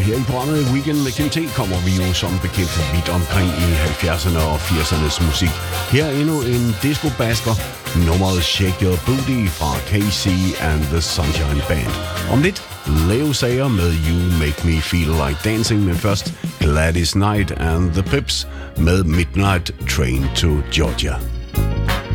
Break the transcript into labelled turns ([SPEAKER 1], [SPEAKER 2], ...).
[SPEAKER 1] her i programmet Weekend med Kim T kommer vi jo som bekendt vidt omkring i 70'erne og 80'ernes musik. Her endnu en disco-basker, nummeret Shake Your Booty fra KC and the Sunshine Band. Om lidt Leo Sayer med You Make Me Feel Like Dancing, men først Gladys Knight and the Pips med Midnight Train to Georgia.